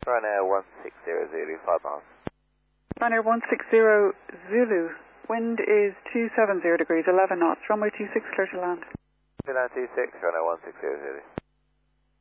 Ryanair 160 Zulu, 5 miles. Ryanair 160 Zulu. Wind is 270 degrees, 11 knots. Runway 26, clear to land. Land 26, Ryanair 160 Zulu.